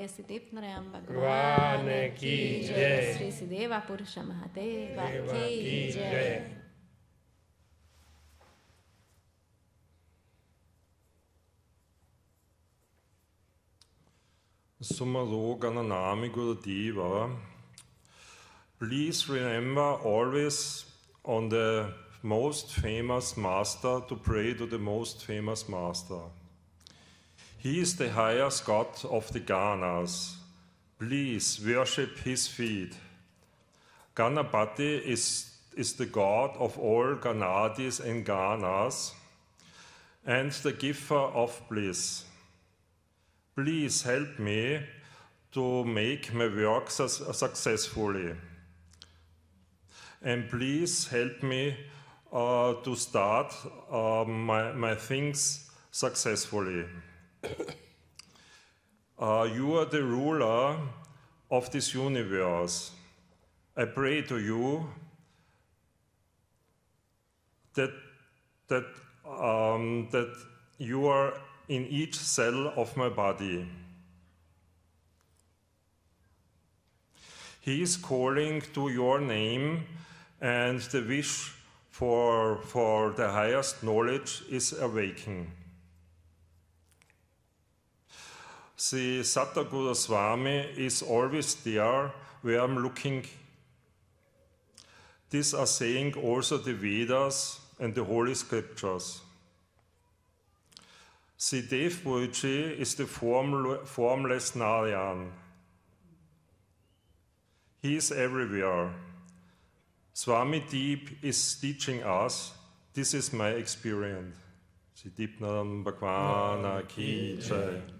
Siddhip Narayam Bhagwan Ki Jai. Sri Siddheva Purusha Mahadeva Ki Jai. Sumaro Gananami Gurudeva. Please remember always on the most famous master to pray to the most famous master. He is the highest god of the Ganas. Please worship his feet. Ganapati is the god of all Ganadis and Ganas and the giver of bliss. Please help me to make my work successfully. And please help me to start my things successfully. You are the ruler of this universe. I pray to you that you are in each cell of my body. He is calling to your name, and the wish for the highest knowledge is awakening. The Satguru Swami is always there where I'm looking. These are saying also the Vedas and the Holy Scriptures. The Dev Guruji is the formless Narayan. He is everywhere. Swami Deep is teaching us. This is my experience. Siddhip Narayam Bhagwan Ki Jai.